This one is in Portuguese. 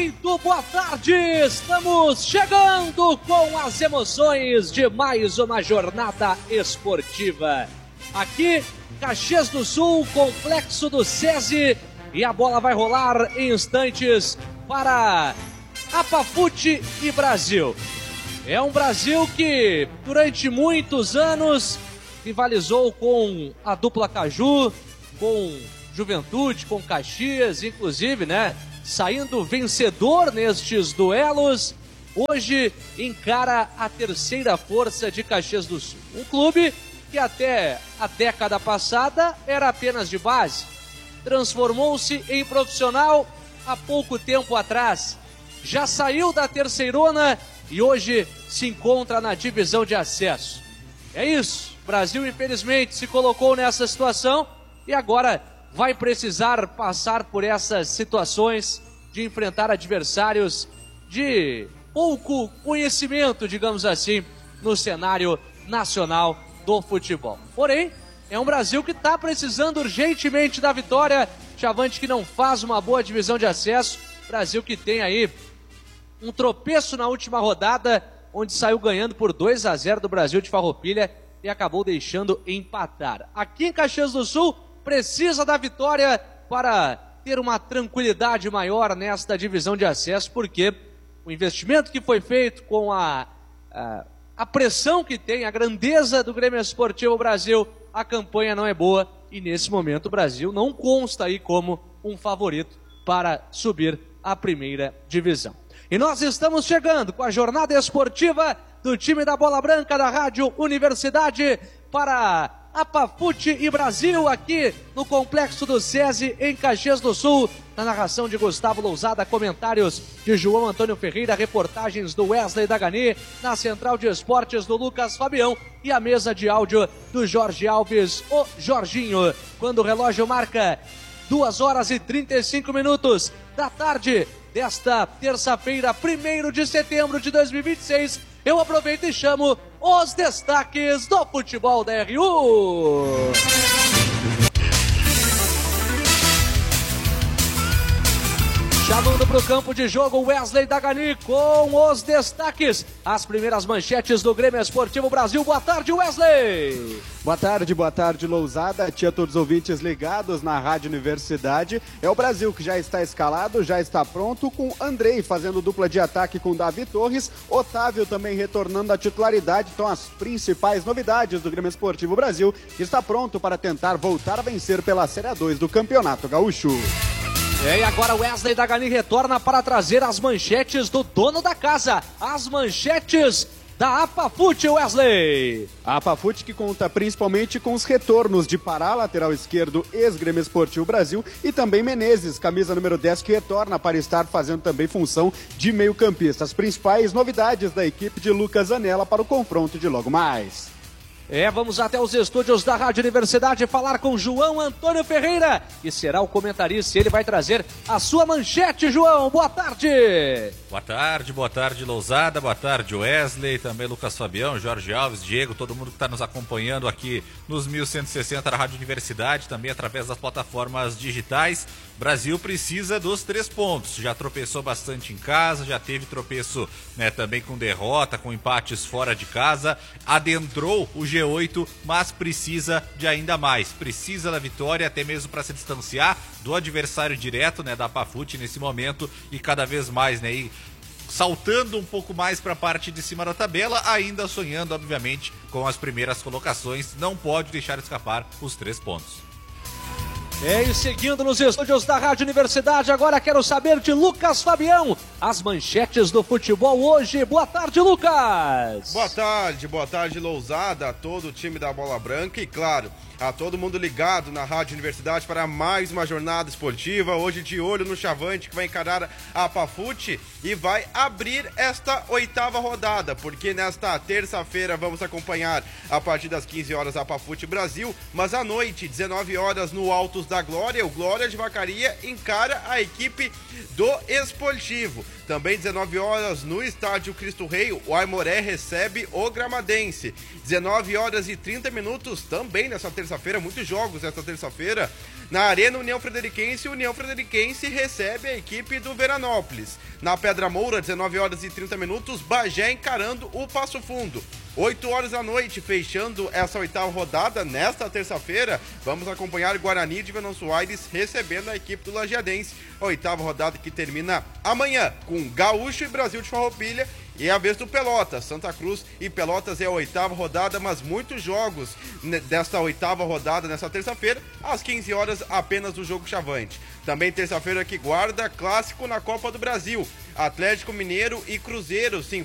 Muito boa tarde! Estamos chegando com as emoções de mais uma jornada esportiva. Aqui, Caxias do Sul, Complexo do SESI, e a bola vai rolar em instantes para Apafute e Brasil. É um Brasil que, durante muitos anos, rivalizou com a dupla Caju, com Juventude, com Caxias, inclusive, né? Saindo vencedor nestes duelos, hoje encara a terceira força de Caxias do Sul. Um clube que até a década passada era apenas de base. Transformou-se em profissional há pouco tempo atrás. Já saiu da terceirona e hoje se encontra na divisão de acesso. É isso, o Brasil infelizmente se colocou nessa situação e agora vai precisar passar por essas situações de enfrentar adversários de pouco conhecimento, digamos assim, no cenário nacional do futebol. Porém, é um Brasil que está precisando urgentemente da vitória. Chavante que não faz uma boa divisão de acesso. Brasil que tem aí um tropeço na última rodada, onde saiu ganhando por 2-0 do Brasil de Farroupilha e acabou deixando empatar. Aqui em Caxias do Sul, precisa da vitória para ter uma tranquilidade maior nesta divisão de acesso, porque o investimento que foi feito com a pressão que tem, a grandeza do Grêmio Esportivo Brasil, a campanha não é boa e nesse momento o Brasil não consta aí como um favorito para subir à primeira divisão. E nós estamos chegando com a jornada esportiva do time da Bola Branca da Rádio Universidade para Apafute e Brasil, aqui no Complexo do SESI, em Caxias do Sul, na narração de Gustavo Lousada, comentários de João Antônio Ferreira, reportagens do Wesley Dagani, na central de esportes do Lucas Fabião e a mesa de áudio do Jorge Alves, o Jorginho. Quando o relógio marca 2h35 da tarde desta terça-feira, 1º de setembro de 2026, eu aproveito e chamo os destaques do futebol da RU. Chamando para o campo de jogo Wesley Dagani com os destaques. As primeiras manchetes do Grêmio Esportivo Brasil. Boa tarde, Wesley. Boa tarde, Lousada. Tinha todos os ouvintes ligados na Rádio Universidade. É o Brasil que já está escalado, já está pronto, com Andrei fazendo dupla de ataque com Davi Torres, Otávio também retornando à titularidade. Então as principais novidades do Grêmio Esportivo Brasil, que está pronto para tentar voltar a vencer pela Série A2 do Campeonato Gaúcho. E agora o Wesley Dagani retorna para trazer as manchetes do dono da casa, as manchetes da Apafute, Wesley. A Apafute que conta principalmente com os retornos de Pará, lateral esquerdo, ex-Grêmio Esportivo Brasil, e também Menezes, camisa número 10, que retorna para estar fazendo também função de meio-campista. As principais novidades da equipe de Lucas Anella para o confronto de logo mais. Vamos até os estúdios da Rádio Universidade falar com João Antônio Ferreira, que será o comentarista. Ele vai trazer a sua manchete, João. Boa tarde. Boa tarde, Lousada. Boa tarde, Wesley, também Lucas Fabião, Jorge Alves, Diego, todo mundo que está nos acompanhando aqui nos 1160 da Rádio Universidade, também através das plataformas digitais. Brasil precisa dos 3 pontos, já tropeçou bastante em casa, já teve tropeço, né, também com derrota, com empates fora de casa, adentrou o G8, mas precisa de ainda mais, precisa da vitória até mesmo para se distanciar do adversário direto, né, da Apafute nesse momento e cada vez mais, né, e saltando um pouco mais para a parte de cima da tabela, ainda sonhando obviamente com as primeiras colocações, não pode deixar escapar os 3 pontos. E seguindo nos estúdios da Rádio Universidade, agora quero saber de Lucas Fabião, as manchetes do futebol hoje. Boa tarde, Lucas. Boa tarde, Lousada, a todo o time da Bola Branca e, claro, a todo mundo ligado na Rádio Universidade para mais uma jornada esportiva. Hoje de olho no Chavante, que vai encarar a Apafute e vai abrir esta 8ª rodada, porque nesta terça-feira vamos acompanhar a partir das 15 horas a Apafute Brasil, mas à noite, 19 horas no Altos da Glória, o Glória de Vacaria encara a equipe do Esportivo. Também 19 horas no Estádio Cristo Rei, o Aimoré recebe o Gramadense. 19 horas e 30 minutos também nessa terça terça-feira, muitos jogos esta terça-feira. Na Arena União Frederiquense, o União Frederiquense recebe a equipe do Veranópolis. Na Pedra Moura, 19 horas e 30 minutos, Bagé encarando o Passo Fundo. 8 horas da noite, fechando essa 8ª rodada, nesta terça-feira, vamos acompanhar Guarani de Venâncio Aires recebendo a equipe do Lajeadense. A 8ª rodada que termina amanhã com Gaúcho e Brasil de Farroupilha. E é a vez do Pelotas, Santa Cruz e Pelotas é a 8ª rodada, mas muitos jogos desta 8ª rodada, nessa terça-feira, às 15 horas, apenas o jogo chavante. Também terça-feira que guarda clássico na Copa do Brasil. Atlético Mineiro e Cruzeiro se